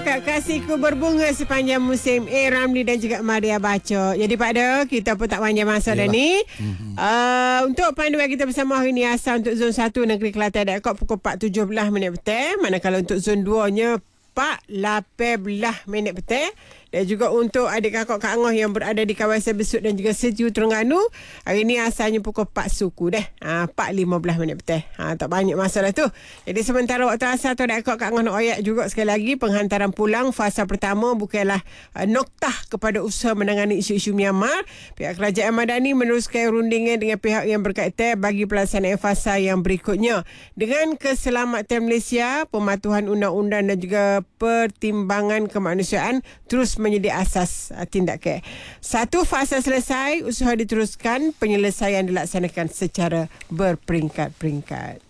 Kasihku berbunga sepanjang musim Ramli dan juga Maria Baco. Jadi Pak De, kita pun tak panjang masa dah ni. Untuk panduan kita bersama hari ni, asal untuk zon 1 Negeri Kelantan ada rekod pukul 4.17 petang. Manakala untuk zon 2-nya 4.18 petang. Dan juga untuk adik kakak Kak Angah yang berada di kawasan Besut dan juga Seju Terengganu, hari ni asalnya pukul 4 suku dah. 4.15 petang. Tak banyak masa dah tu. Jadi sementara waktu asal tu adik kakak Kak Angah nak oyak juga sekali lagi, penghantaran pulang fasa pertama bukanlah noktah kepada usaha menangani isu-isu Myanmar. Pihak Kerajaan Madani meneruskan rundingan dengan pihak yang berkaitan bagi pelaksanaan fasa yang berikutnya. Dengan keselamatan Malaysia, pematuhan undang-undang dan juga pertimbangan kemanusiaan terus menjadi asas tindakan. Satu fasa selesai, usaha diteruskan, penyelesaian dilaksanakan secara berperingkat-peringkat.